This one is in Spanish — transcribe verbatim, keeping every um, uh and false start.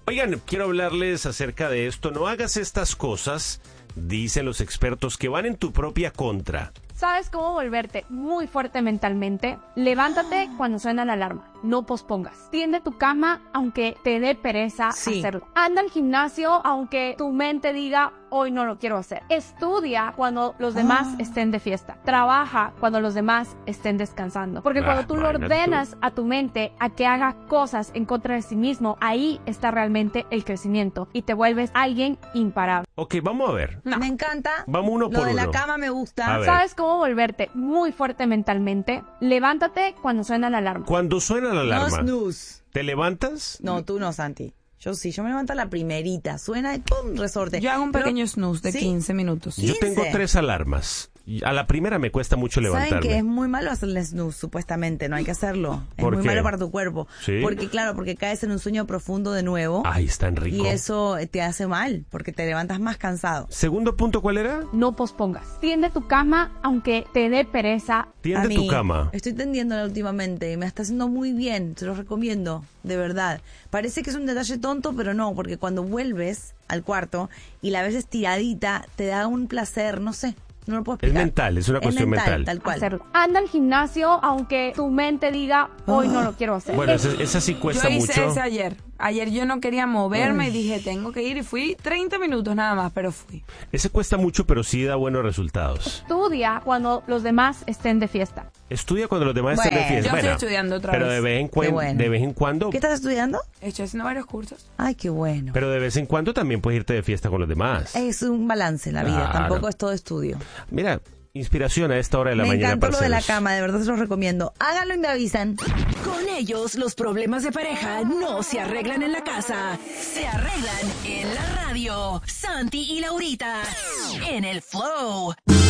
Oigan, quiero hablarles acerca de esto. No hagas estas cosas, dicen los expertos, que van en tu propia contra. ¿Sabes cómo volverte muy fuerte mentalmente? Levántate cuando suena la alarma. No pospongas. Tiende tu cama aunque te dé pereza Sí. hacerlo. Anda al gimnasio aunque tu mente diga hoy no lo quiero hacer. Estudia cuando los demás Ah. estén de fiesta. Trabaja cuando los demás estén descansando. Porque Ah, cuando tú le imagínate ordenas a tu mente a que haga cosas en contra de sí mismo, ahí está realmente el crecimiento y te vuelves alguien imparable. Ok, vamos a ver. No. Me encanta. Vamos uno Lo por de la uno. cama me A gusta. ver. ¿Sabes cómo volverte muy fuerte mentalmente? Levántate cuando suena la alarma. Cuando suena la No alarma, snooze. ¿te levantas? No, tú no, Santi. Yo sí, yo me levanto a la primerita. Suena y pum, resorte. Yo hago un Pero- pequeño snooze de ¿Sí? quince minutos. Yo tengo quince. tres alarmas. Y a la primera me cuesta mucho Saben que es levantarme. muy malo hacerle snooze, supuestamente, no hay que hacerlo. Es ¿Por muy qué? malo para tu cuerpo. ¿Sí? Porque, claro, porque caes en un sueño profundo de nuevo. Ay, es tan rico. Y eso te hace mal, porque te levantas más cansado. Segundo punto, ¿cuál era? No pospongas. Tiende tu cama aunque te dé pereza. Tiende A mí, tu cama. Estoy tendiéndola últimamente y me está haciendo muy bien. Te lo recomiendo, de verdad. Parece que es un detalle tonto, pero no, porque cuando vuelves al cuarto y la ves estiradita, te da un placer, no sé. No lo puedo Es explicar. mental, es una cuestión mental, mental. tal cual. Hacerlo. Anda al gimnasio aunque tu mente diga hoy no lo quiero hacer. Bueno, Es- esa, esa sí cuesta Yo hice mucho. ese ayer. Ayer yo no quería moverme y dije, tengo que ir. Y fui treinta minutos nada más, pero fui. Ese cuesta mucho, pero sí da buenos resultados. Estudia cuando los demás estén de fiesta. Estudia cuando los demás estén de Bueno, fiesta. yo estoy Bueno, estudiando otra pero vez. de vez en Qué cuando, bueno. de vez en cuando, ¿Qué estás estudiando? Estoy haciendo varios cursos. Ay, qué bueno. pero de vez en cuando también puedes irte de fiesta con los demás. Es un balance en la vida, Claro. tampoco es todo estudio. Mira, inspiración a esta hora de la Me mañana. encantó lo de la parceros. cama, de verdad se los recomiendo. Háganlo y me avisan. Con ellos, los problemas de pareja no se arreglan en la casa, se arreglan en la radio. Santi y Laurita, en el Flow.